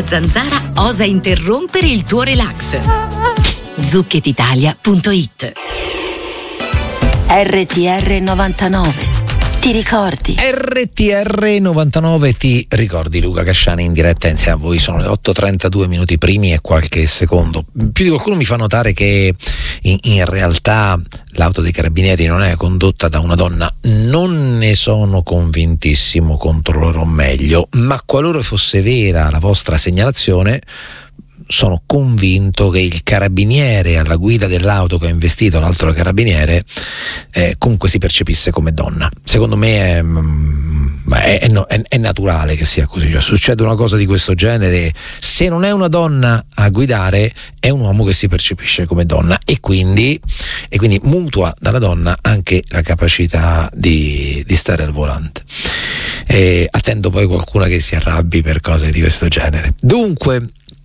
zanzara osa interrompere il tuo relax. Zucchetitalia.it. RTR 99. Ti ricordi? RTR 99 ti ricordi. Luca Casciani in diretta insieme a voi. Sono le 8:32 minuti primi e qualche secondo. Più di qualcuno mi fa notare che in realtà l'auto dei carabinieri non è condotta da una donna. Non ne sono convintissimo, controllerò meglio, ma qualora fosse vera la vostra segnalazione, sono convinto che il carabiniere alla guida dell'auto che ha investito l'altro carabiniere comunque si percepisse come donna. Secondo me è naturale che sia così, cioè succede una cosa di questo genere, se non è una donna a guidare è un uomo che si percepisce come donna e quindi mutua dalla donna anche la capacità di stare al volante. Attendo poi qualcuna che si arrabbi per cose di questo genere. Dunque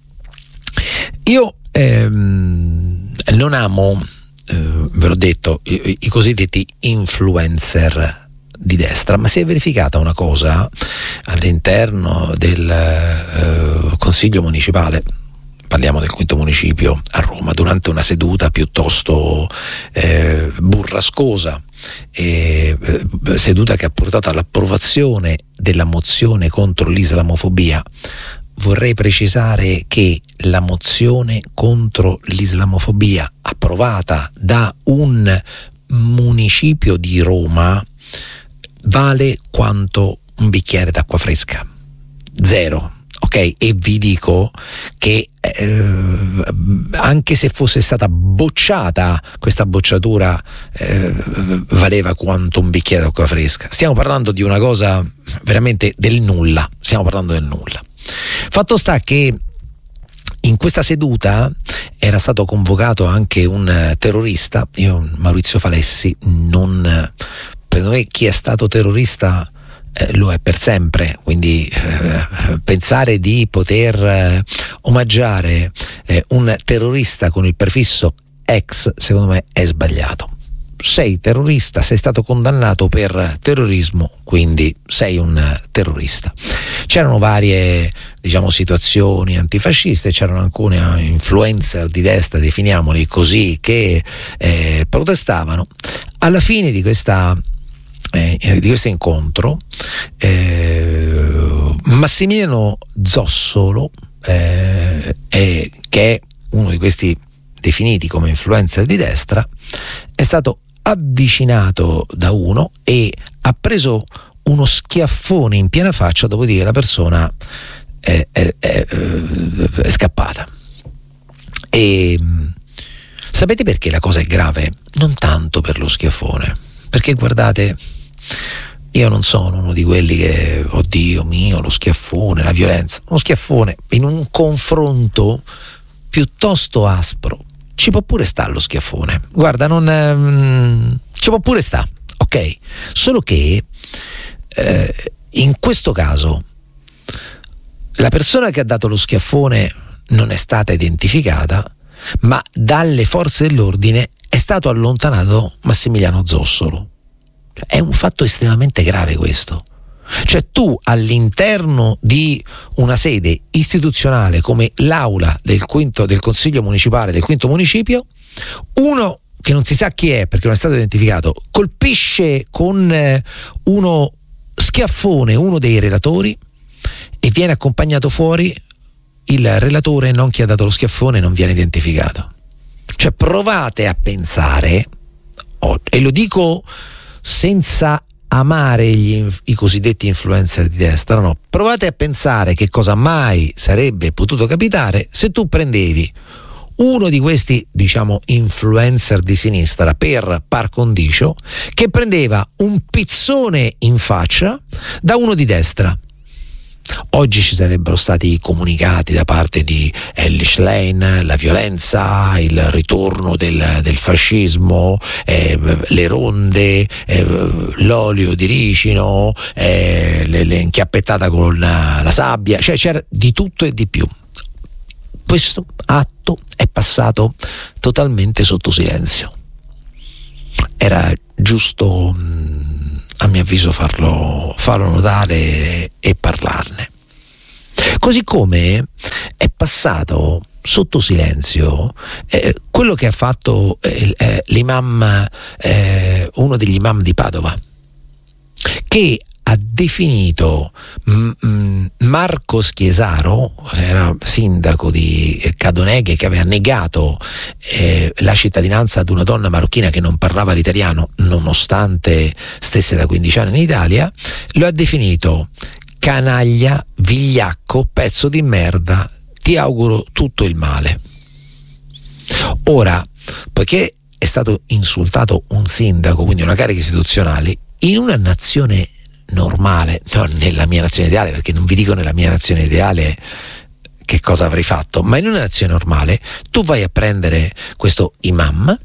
io non amo, ve l'ho detto, i cosiddetti influencer di destra, ma si è verificata una cosa all'interno del Consiglio municipale, parliamo del quinto municipio a Roma, durante una seduta piuttosto burrascosa, seduta che ha portato all'approvazione della mozione contro l'islamofobia. Vorrei precisare che la mozione contro l'islamofobia approvata da un municipio di Roma vale quanto un bicchiere d'acqua fresca, zero, ok? E vi dico che anche se fosse stata bocciata, questa bocciatura valeva quanto un bicchiere d'acqua fresca. Stiamo parlando di una cosa veramente del nulla, stiamo parlando del nulla. Fatto sta che in questa seduta era stato convocato anche un terrorista, Maurizio Falessi, per me chi è stato terrorista lo è per sempre, quindi pensare di poter omaggiare un terrorista con il prefisso ex secondo me è sbagliato. Sei terrorista, sei stato condannato per terrorismo, quindi sei un terrorista. C'erano varie, situazioni antifasciste, c'erano alcuni influencer di destra, definiamoli così, che protestavano. Alla fine di questo incontro, Massimiliano Zossolo, che è uno di questi definiti come influencer di destra, è stato avvicinato da uno e ha preso uno schiaffone in piena faccia, dopodiché la persona è scappata. E sapete perché la cosa è grave? Non tanto per lo schiaffone, perché guardate, io non sono uno di quelli che, oddio mio, lo schiaffone, la violenza. Uno schiaffone in un confronto piuttosto aspro ci può pure stare lo schiaffone, guarda, ci può pure stare, ok? Solo che in questo caso la persona che ha dato lo schiaffone non è stata identificata, ma dalle forze dell'ordine è stato allontanato Massimiliano Zossolo. È un fatto estremamente grave questo. Cioè tu all'interno di una sede istituzionale come l'aula del Consiglio municipale del quinto municipio, uno che non si sa chi è perché non è stato identificato colpisce con uno schiaffone uno dei relatori e viene accompagnato fuori il relatore, non chi ha dato lo schiaffone, non viene identificato. Cioè provate a pensare, e lo dico senza amare i cosiddetti influencer di destra, no, provate a pensare che cosa mai sarebbe potuto capitare se tu prendevi uno di questi, influencer di sinistra per par condicio, che prendeva un pizzone in faccia da uno di destra. Oggi ci sarebbero stati comunicati da parte di Elly Schlein, la violenza, il ritorno del fascismo, le ronde, l'olio di ricino, le inchiappettata con la sabbia, cioè c'era di tutto e di più. Questo atto è passato totalmente sotto silenzio. Era giusto, a mio avviso, farlo notare e parlarne. Così come è passato sotto silenzio quello che ha fatto l'imam, uno degli imam di Padova, che ha definito Marco Schiesaro, era sindaco di Cadoneghe, che aveva negato la cittadinanza ad una donna marocchina che non parlava l'italiano nonostante stesse da 15 anni in Italia. Lo ha definito canaglia, vigliacco, pezzo di merda, ti auguro tutto il male. Ora, poiché è stato insultato un sindaco, quindi una carica istituzionale, in una nazione normale, non nella mia nazione ideale, perché non vi dico nella mia nazione ideale che cosa avrei fatto, ma in una nazione normale tu vai a prendere questo imam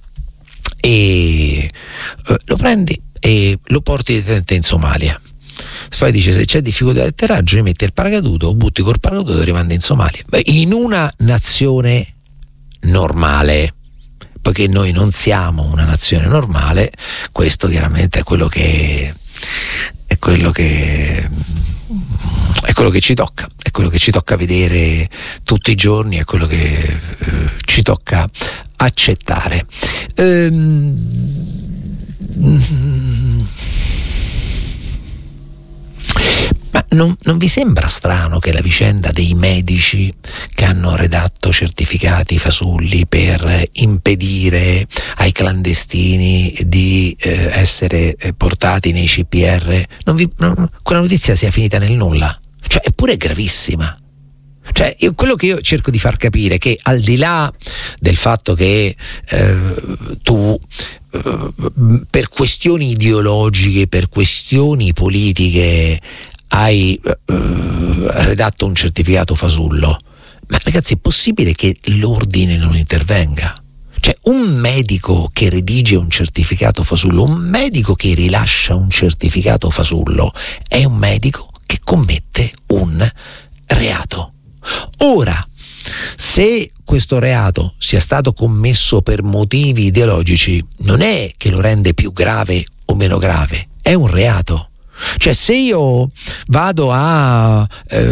e lo prendi e lo porti direttamente in Somalia. Poi dice: se c'è difficoltà di atterraggio, metti il paracadute, butti col paracadute e rimandi in Somalia. Beh, in una nazione normale, poiché noi non siamo una nazione normale, questo chiaramente è quello che ci tocca, è quello che ci tocca vedere tutti i giorni, è quello che ci tocca accettare. Ma non vi sembra strano che la vicenda dei medici che hanno redatto certificati fasulli per impedire ai clandestini di essere portati nei CPR, quella notizia sia finita nel nulla? Cioè, eppure è gravissima. Cioè, quello che io cerco di far capire è che, al di là del fatto che tu per questioni ideologiche, per questioni politiche hai redatto un certificato fasullo, ma ragazzi, è possibile che l'ordine non intervenga? Cioè, un medico che redige un certificato fasullo, un medico che rilascia un certificato fasullo, è un medico che commette un reato. Ora, se questo reato sia stato commesso per motivi ideologici, non è che lo rende più grave o meno grave, è un reato. Cioè, se io vado a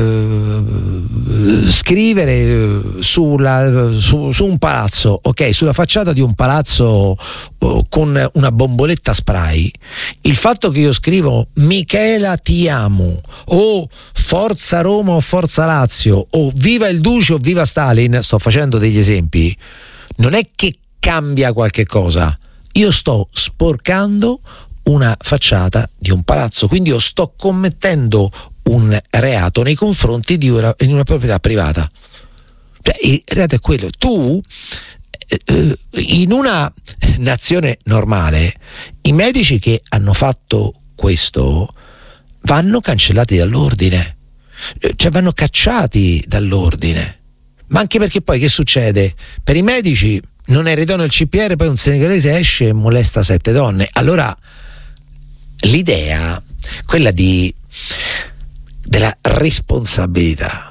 scrivere su un palazzo, ok, sulla facciata di un palazzo con una bomboletta spray, il fatto che io scrivo Michela ti amo, o Forza Roma o Forza Lazio, o Viva il Duce o Viva Stalin, sto facendo degli esempi, non è che cambia qualche cosa, io sto sporcando una facciata di un palazzo, quindi io sto commettendo un reato nei confronti di una proprietà privata. Cioè, il reato è quello. Tu in una nazione normale, i medici che hanno fatto questo vanno cancellati dall'ordine, cioè vanno cacciati dall'ordine. Ma anche perché poi che succede? Per i medici non è ritorno il CPR, poi un senegalese esce e molesta 7 donne. Allora l'idea, quella della responsabilità.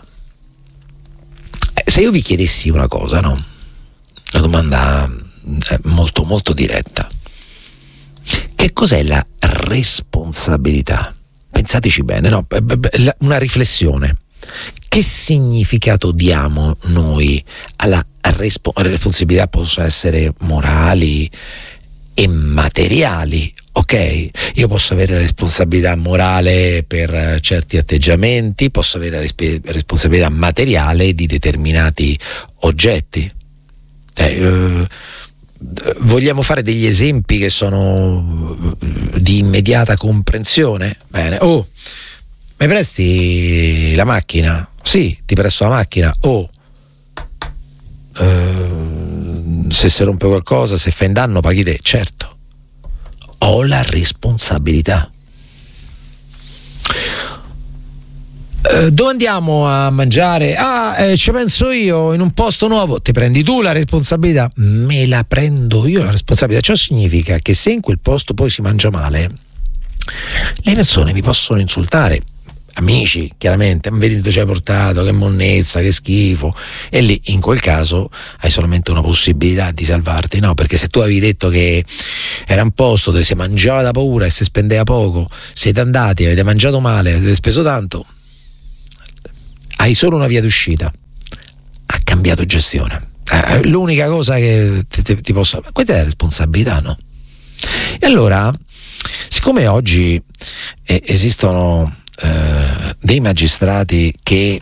Se io vi chiedessi una cosa, no? Una domanda molto molto diretta: che cos'è la responsabilità? Pensateci bene, no? Una riflessione. Che significato diamo noi alla responsabilità? Possono essere morali e materiali, ok? Io posso avere la responsabilità morale per certi atteggiamenti, posso avere la responsabilità materiale di determinati oggetti. Vogliamo fare degli esempi che sono di immediata comprensione? Bene. Oh, mi presti la macchina? Sì, ti presto la macchina. Oh, se si rompe qualcosa, se fai un danno, paghi te. Certo, ho la responsabilità. Dove andiamo a mangiare? Ci penso io, in un posto nuovo. Ti prendi tu la responsabilità? Me la prendo io la responsabilità. Ciò significa che se in quel posto poi si mangia male, le persone mi possono insultare, amici, chiaramente, vedi dove ci hai portato, che monnezza, che schifo, e lì in quel caso hai solamente una possibilità di salvarti, no? Perché se tu avevi detto che era un posto dove si mangiava da paura e si spendeva poco, siete andati, avete mangiato male, avete speso tanto, hai solo una via d'uscita: cambiato gestione. L'unica cosa che ti posso... Questa è la responsabilità, no? E allora, siccome oggi esistono dei magistrati che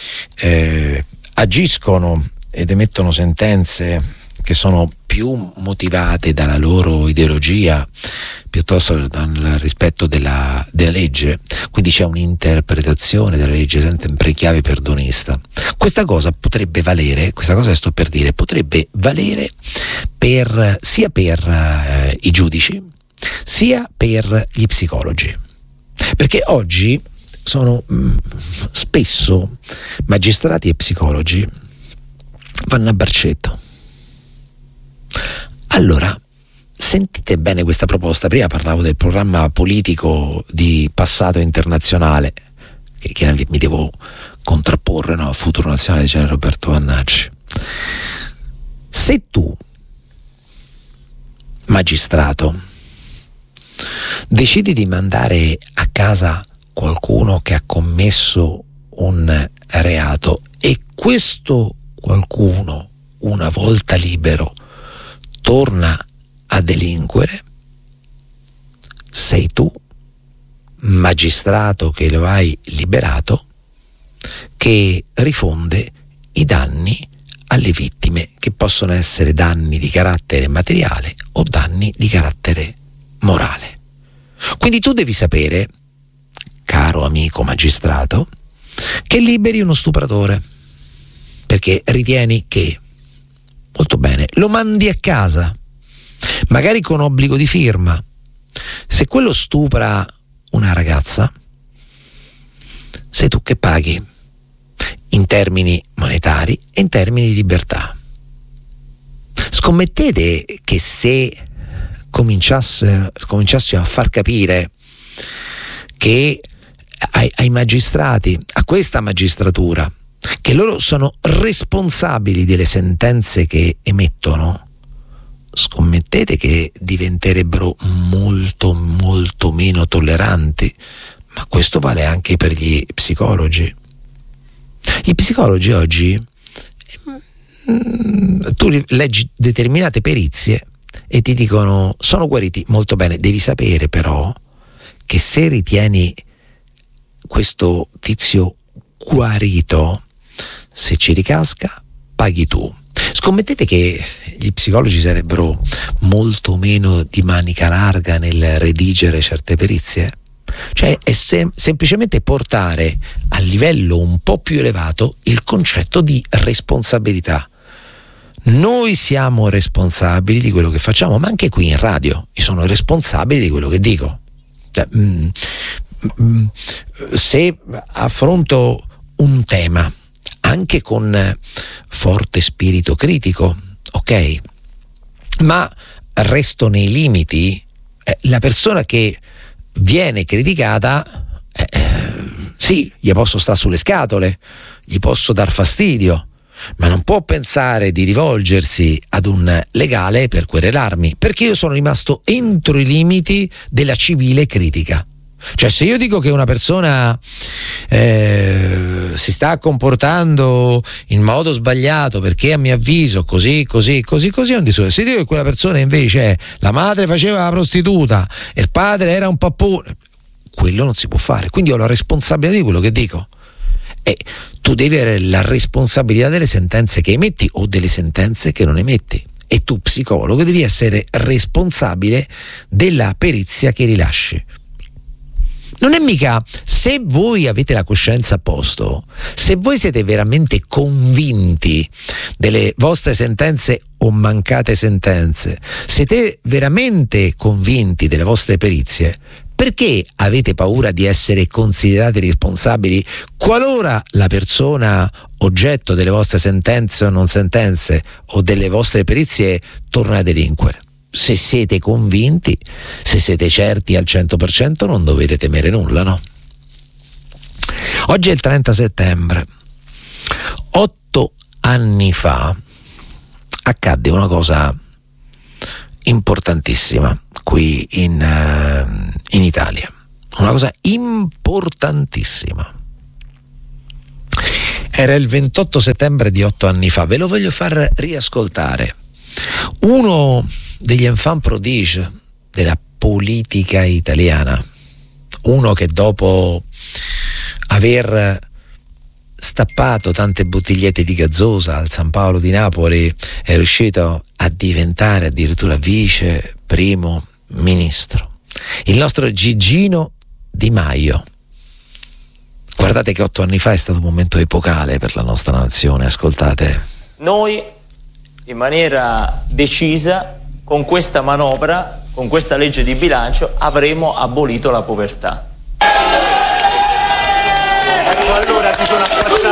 agiscono ed emettono sentenze che sono più motivate dalla loro ideologia piuttosto che dal rispetto della legge, quindi c'è un'interpretazione della legge sempre chiave perdonista. Questa cosa potrebbe valere, questa cosa che sto per dire, potrebbe valere sia per i giudici sia per gli psicologi, perché oggi sono spesso magistrati e psicologi vanno a braccetto. Allora, sentite bene questa proposta. Prima parlavo del programma politico di passato internazionale che mi devo contrapporre, no? Futuro nazionale di Generale Roberto Vannacci. Se tu, magistrato, decidi di mandare a casa qualcuno che ha commesso un reato e questo qualcuno, una volta libero, torna a delinquere, sei tu, magistrato che lo hai liberato, che rifonde i danni alle vittime, che possono essere danni di carattere materiale o danni di carattere morale. Quindi tu devi sapere, caro amico magistrato, che liberi uno stupratore perché ritieni che, molto bene, lo mandi a casa, magari con obbligo di firma. Se quello stupra una ragazza, sei tu che paghi in termini monetari e in termini di libertà. Scommettete che se cominciassimo a far capire che ai magistrati, a questa magistratura, che loro sono responsabili delle sentenze che emettono, scommettete che diventerebbero molto molto meno tolleranti. Ma questo vale anche per gli psicologi. Gli psicologi oggi, tu leggi determinate perizie e ti dicono sono guariti. Molto bene, devi sapere però che se ritieni questo tizio guarito, se ci ricasca paghi tu. Scommettete che gli psicologi sarebbero molto meno di manica larga nel redigere certe perizie? Cioè è semplicemente portare a livello un po' più elevato il concetto di responsabilità. Noi siamo responsabili di quello che facciamo, ma anche qui in radio io sono responsabile di quello che dico. Se affronto un tema anche con forte spirito critico, ok, ma resto nei limiti, la persona che viene criticata, sì, gli posso stare sulle scatole, gli posso dar fastidio, ma non può pensare di rivolgersi ad un legale per querelarmi, perché io sono rimasto entro i limiti della civile critica. Cioè, se io dico che una persona si sta comportando in modo sbagliato perché a mio avviso così è un discorso. Se dico che quella persona invece la madre faceva la prostituta e il padre era un pappone, quello non si può fare. Quindi ho la responsabilità di quello che dico, e tu devi avere la responsabilità delle sentenze che emetti o delle sentenze che non emetti, e tu psicologo devi essere responsabile della perizia che rilasci. Non è mica, se voi avete la coscienza a posto, se voi siete veramente convinti delle vostre sentenze o mancate sentenze, siete veramente convinti delle vostre perizie, perché avete paura di essere considerati responsabili qualora la persona oggetto delle vostre sentenze o non sentenze o delle vostre perizie torna a delinquere? Se siete convinti, se siete certi al 100%, non dovete temere nulla, no? Oggi è il 30 settembre. 8 anni fa accadde una cosa importantissima qui in Italia. Una cosa importantissima. Era il 28 settembre di 8 anni fa, ve lo voglio far riascoltare. Uno degli enfant prodige della politica italiana, uno che dopo aver stappato tante bottigliette di gazzosa al San Paolo di Napoli è riuscito a diventare addirittura vice primo ministro, il nostro Gigino Di Maio. Guardate che 8 anni fa è stato un momento epocale per la nostra nazione, ascoltate. Noi in maniera decisa con questa manovra, con questa legge di bilancio avremo abolito la povertà. Ecco, allora ti sono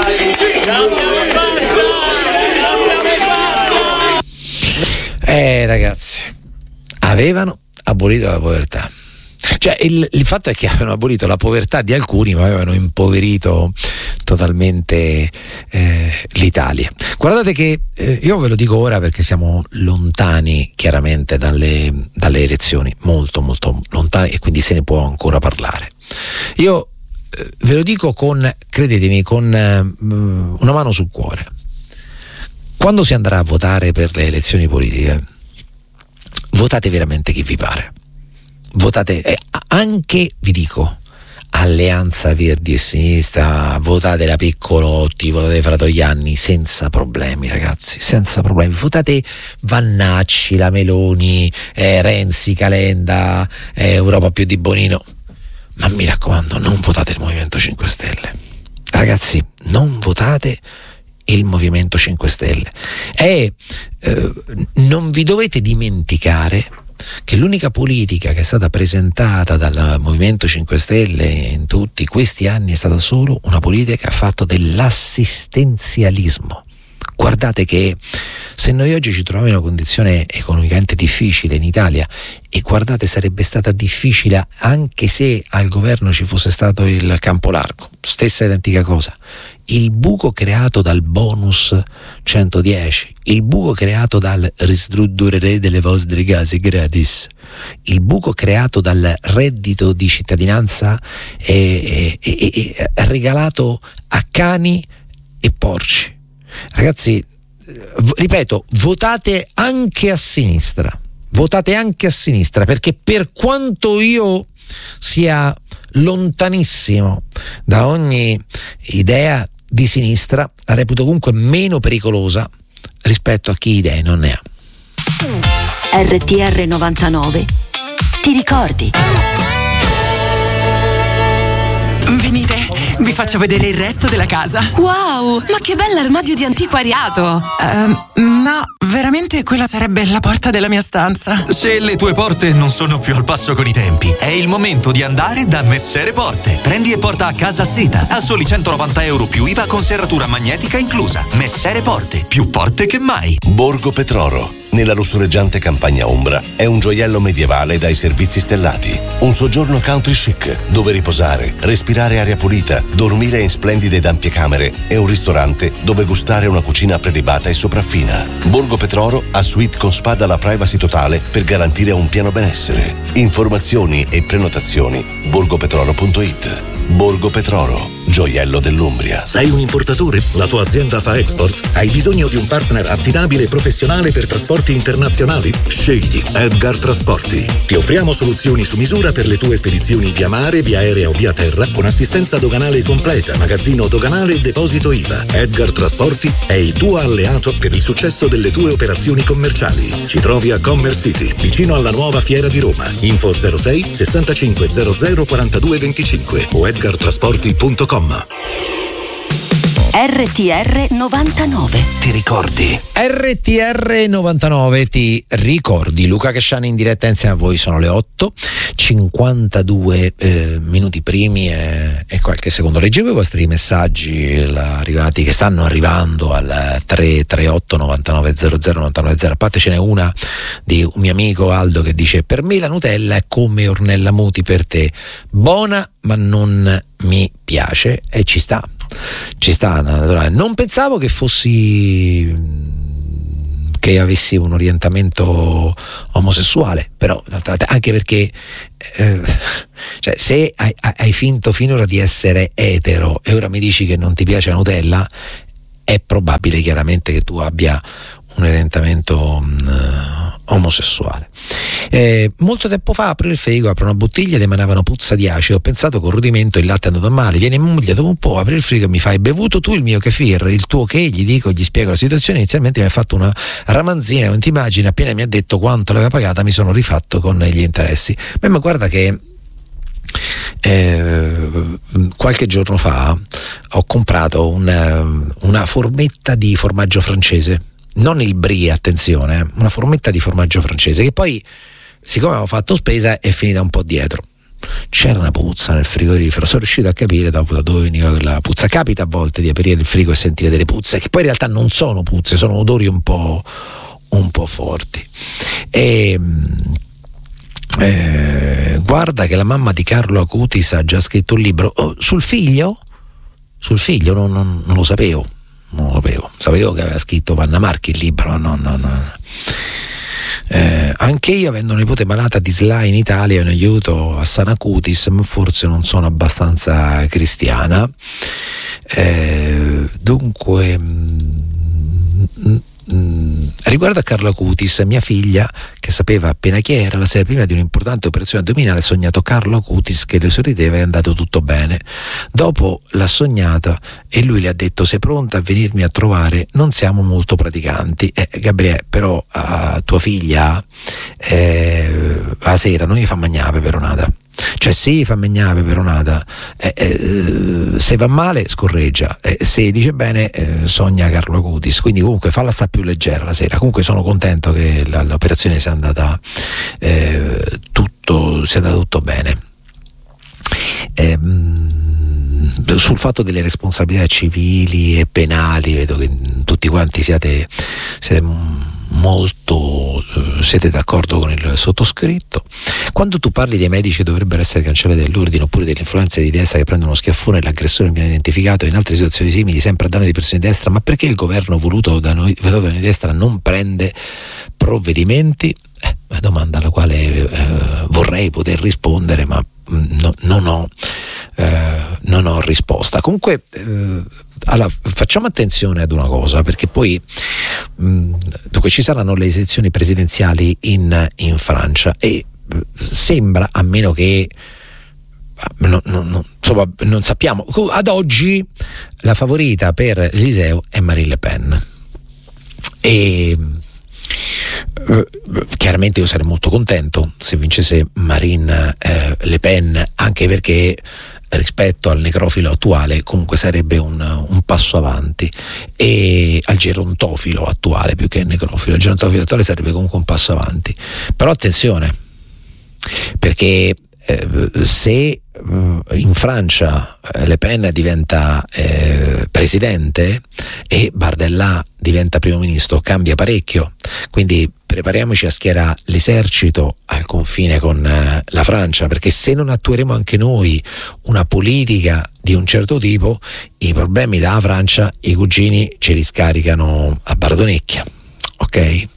ragazzi, avevano abolito la povertà. Cioè il fatto è che avevano abolito la povertà di alcuni, ma avevano impoverito totalmente l'Italia. Guardate che io ve lo dico ora perché siamo lontani chiaramente dalle elezioni, molto molto lontani, e quindi se ne può ancora parlare. Io ve lo dico credetemi, con una mano sul cuore. Quando si andrà a votare per le elezioni politiche, votate veramente chi vi pare. Votate anche, vi dico, Alleanza Verdi e Sinistra, votate la Piccolotti, votate Fratoianni senza problemi, ragazzi, senza problemi. Votate Vannacci, la Meloni, Renzi, Calenda, Europa più di Bonino, ma mi raccomando, non votate il Movimento 5 Stelle, ragazzi, non votate il Movimento 5 Stelle. E non vi dovete dimenticare che l'unica politica che è stata presentata dal Movimento 5 Stelle in tutti questi anni è stata solo una politica che ha fatto dell'assistenzialismo. Guardate che se noi oggi ci troviamo in una condizione economicamente difficile in Italia, e guardate, sarebbe stata difficile anche se al governo ci fosse stato il campo largo, stessa identica cosa, il buco creato dal bonus 110, il buco creato dal ristrutturare delle vostre case gratis, il buco creato dal reddito di cittadinanza regalato a cani e porci. Ragazzi, ripeto, votate anche a sinistra, perché per quanto io sia lontanissimo da ogni idea di sinistra, la reputo comunque meno pericolosa rispetto a chi idee non ne ha. RTR 99, ti ricordi? Venite, vi faccio vedere il resto della casa. Wow, ma che bell'armadio di antiquariato! No, veramente quella sarebbe la porta della mia stanza. Se le tue porte non sono più al passo con i tempi, è il momento di andare da Messere Porte. Prendi e porta a casa seta a soli €190 più IVA con serratura magnetica inclusa. Messere Porte, più porte che mai. Borgo Petroro, nella lussureggiante campagna ombra, è un gioiello medievale dai servizi stellati. Un soggiorno country chic, dove riposare, respirare aria pulita, dormire in splendide ed ampie camere e un ristorante dove gustare una cucina prelibata e sopraffina. Borgo Petroro ha suite con spa dalla privacy totale per garantire un pieno benessere. Informazioni e prenotazioni borgopetroro.it. Borgo Petroro, gioiello dell'Umbria. Sei un importatore? La tua azienda fa export? Hai bisogno di un partner affidabile e professionale per trasporti internazionali? Scegli Edgar Trasporti. Ti offriamo soluzioni su misura per le tue spedizioni via mare, via aerea o via terra, con assistenza doganale completa, magazzino doganale e deposito IVA. Edgar Trasporti è il tuo alleato per il successo delle tue operazioni commerciali. Ci trovi a Commerce City, vicino alla nuova Fiera di Roma. Info 06 65 00 42 25 o edgartrasporti.com. RTR 99. Ti ricordi? RTR 99, ti ricordi? Luca Casciani in diretta insieme a voi, sono le 8:52 minuti primi e qualche secondo. Leggevo i vostri messaggi arrivati, che stanno arrivando al 338 99 00 990. A parte ce n'è una di un mio amico Aldo che dice: per me la Nutella è come Ornella Muti per te, buona ma non mi piace, e ci sta naturale. Non pensavo che fossi che avessi un orientamento omosessuale, però anche perché cioè, se hai finto finora di essere etero e ora mi dici che non ti piace la Nutella, è probabile chiaramente che tu abbia un orientamento omosessuale. Molto tempo fa apro il frigo, apro una bottiglia ed emanavano puzza di acido. Ho pensato con rudimento il latte è andato male, viene mia moglie dopo un po', apri il frigo e mi fa: hai bevuto tu il mio kefir? Il tuo che? Gli dico, gli spiego la situazione. Inizialmente mi ha fatto una ramanzina, non ti immagini, appena mi ha detto quanto l'aveva pagata mi sono rifatto con gli interessi. Ma guarda che qualche giorno fa ho comprato una formetta di formaggio francese, non il brie, attenzione, una formetta di formaggio francese che poi, siccome avevo fatto spesa, è finita un po' dietro. C'era una puzza nel frigorifero, sono riuscito a capire dopo da dove veniva quella puzza. Capita a volte di aprire il frigo e sentire delle puzze che poi in realtà non sono puzze, sono odori un po' forti. Guarda che la mamma di Carlo Acutis ha già scritto un libro sul figlio? Sul figlio? Non lo sapevo. Non lo sapevo che aveva scritto Vanna Marchi il libro. No. Anche io, avendo una nipote malata di SLA in Italia, in aiuto a San Acutis, ma forse non sono abbastanza cristiana. Dunque, riguardo a Carlo Acutis, mia figlia, che sapeva appena chi era, la sera prima di un'importante operazione addominale ha sognato Carlo Acutis che le sorrideva e è andato tutto bene. Dopo l'ha sognata e lui le ha detto: sei pronta a venirmi a trovare? Non siamo molto praticanti. Gabriele, però tua figlia a sera non gli fa mangiare la peperonata. Cioè sì, fa mangiare la peperonata, se va male scorreggia, se dice bene sogna Carlo Acutis, quindi comunque falla sta più leggera la sera. Comunque sono contento che l'operazione sia andata tutto bene. Sul fatto delle responsabilità civili e penali vedo che tutti quanti siete d'accordo con il sottoscritto. Quando tu parli dei medici che dovrebbero essere cancellati dall'ordine, oppure delle influenze di destra che prendono uno schiaffone e l'aggressore viene identificato, in altre situazioni simili sempre a danno di persone di destra, ma perché il governo votato da noi di destra non prende provvedimenti? Una domanda alla quale vorrei poter rispondere, ma non ho risposta. Comunque allora, facciamo attenzione ad una cosa, perché poi dunque ci saranno le elezioni presidenziali in Francia e sembra, a meno che insomma, non sappiamo, ad oggi la favorita per l'Eliseo è Marine Le Pen e chiaramente io sarei molto contento se vincesse Marine Le Pen, anche perché rispetto al necrofilo attuale comunque sarebbe un passo avanti, e al gerontofilo attuale più che al necrofilo, il gerontofilo attuale sarebbe comunque un passo avanti. Però attenzione, perché se in Francia Le Pen diventa presidente e Bardella diventa primo ministro, cambia parecchio, quindi prepariamoci a schierare l'esercito al confine con la Francia, perché se non attueremo anche noi una politica di un certo tipo, i problemi dalla Francia i cugini ce li scaricano a Bardonecchia, ok?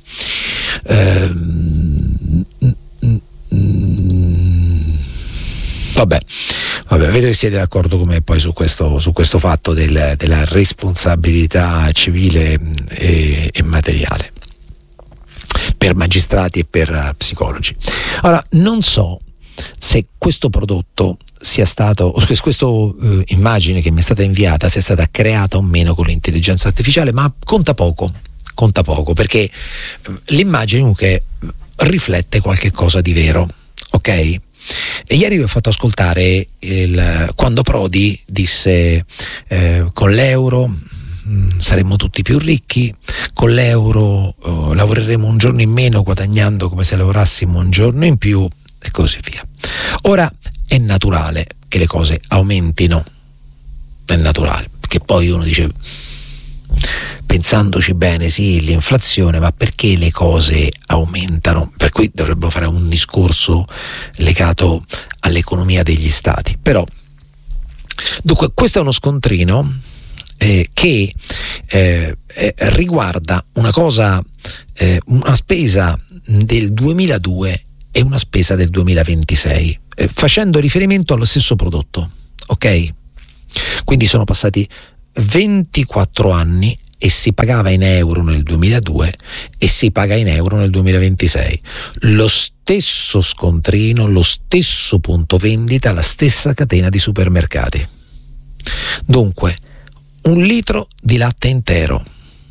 Vabbè, vedo che siete d'accordo con me poi su questo fatto della responsabilità civile e materiale per magistrati e per psicologi. Ora, non so se questo prodotto sia stato, questa immagine che mi è stata inviata sia stata creata o meno con l'intelligenza artificiale, ma conta poco, perché l'immagine comunque riflette qualche cosa di vero, ok? E ieri vi ho fatto ascoltare quando Prodi disse con l'euro saremmo tutti più ricchi, con l'euro lavoreremo un giorno in meno guadagnando come se lavorassimo un giorno in più e così via. Ora è naturale che le cose aumentino, è naturale, perché poi uno dice, pensandoci bene, sì, l'inflazione, ma perché le cose aumentano? Per cui dovrebbero fare un discorso legato all'economia degli stati. Però, dunque, questo è uno scontrino che riguarda una cosa, una spesa del 2002 e una spesa del 2026, facendo riferimento allo stesso prodotto, ok? Quindi sono passati 24 anni e si pagava in euro nel 2002 e si paga in euro nel 2026. Lo stesso scontrino, lo stesso punto vendita, la stessa catena di supermercati. Dunque, 1 litro di latte intero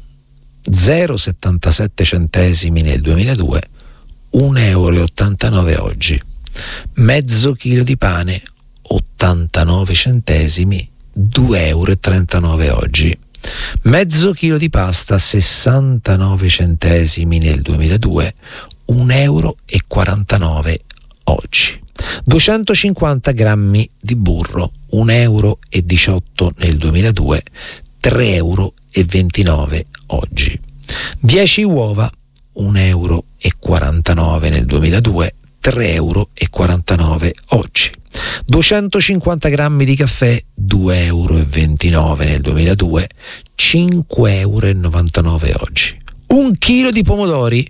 0,77 centesimi nel 2002, 1,89 euro oggi. Mezzo chilo di pane 89 centesimi, 2,39 euro oggi. Mezzo chilo di pasta 69 centesimi nel 2002, 1,49 euro oggi. 250 grammi di burro 1,18 euro nel 2002, 3,29 euro oggi. 10 uova 1,49 euro nel 2002, 3,49 euro oggi. 250 grammi di caffè 2,29 euro nel 2002, 5,99 euro oggi. 1 chilo di pomodori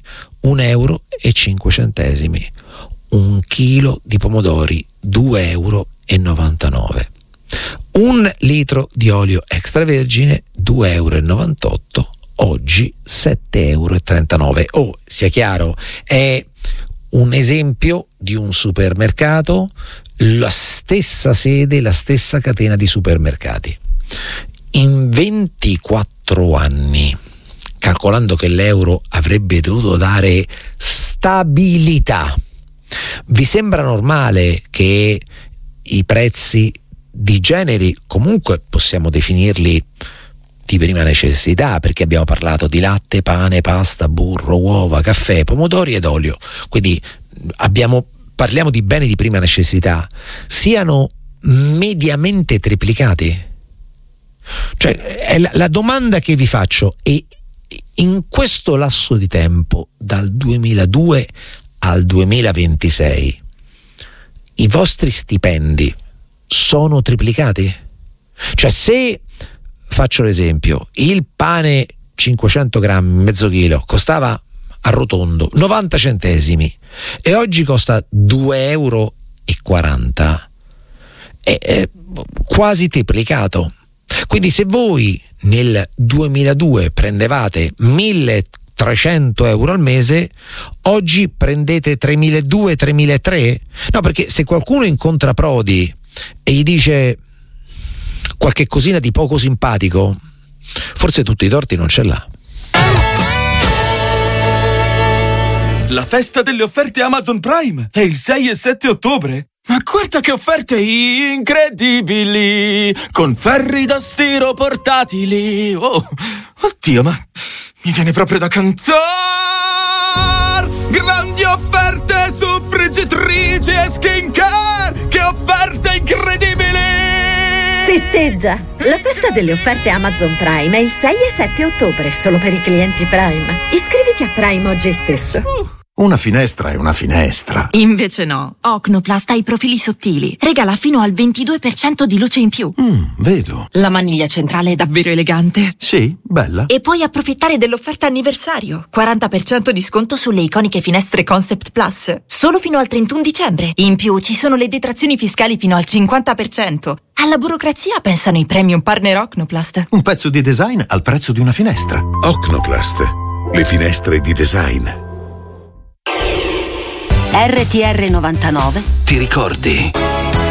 1,05 euro. 1 chilo di pomodori 2,99 euro. 1 litro di olio extravergine 2,98 euro, oggi 7,39 euro. Oh, sia chiaro, è un esempio di un supermercato, la stessa sede, la stessa catena di supermercati. In 24 anni, calcolando che l'euro avrebbe dovuto dare stabilità, vi sembra normale che i prezzi di generi, comunque possiamo definirli di prima necessità, perché abbiamo parlato di latte, pane, pasta, burro, uova, caffè, pomodori ed olio, quindi parliamo di beni di prima necessità, siano mediamente triplicati? Cioè, è la domanda che vi faccio è: in questo lasso di tempo, dal 2002 al 2026, i vostri stipendi sono triplicati? Cioè, se, faccio l'esempio, il pane 500 grammi, mezzo chilo, costava arrotondo 90 centesimi e oggi costa 2,40 euro, è quasi triplicato. Quindi se voi nel 2002 prendevate 1.300 euro al mese, oggi prendete 3.200, 3.300? No, perché se qualcuno incontra Prodi e gli dice qualche cosina di poco simpatico, forse tutti i torti non ce l'ha. La festa delle offerte Amazon Prime è il 6 e 7 ottobre. Ma guarda che offerte incredibili! Con ferri da stiro portatili. Oh, oddio, ma mi viene proprio da cantare! Grandi offerte su friggitrici e skincare! Che offerte incredibili! Festeggia! La festa delle offerte Amazon Prime è il 6 e 7 ottobre, solo per i clienti Prime. Iscriviti a Prime oggi stesso. Una finestra è una finestra. Invece no. Ocnoplast ha i profili sottili. Regala fino al 22% di luce in più. Vedo. La maniglia centrale è davvero elegante. Sì, bella. E puoi approfittare dell'offerta anniversario. 40% di sconto sulle iconiche finestre Concept Plus. Solo fino al 31 dicembre. In più ci sono le detrazioni fiscali fino al 50%. Alla burocrazia pensano i premium partner Ocnoplast. Un pezzo di design al prezzo di una finestra. Ocnoplast. Le finestre di design. RTR 99. Ti ricordi?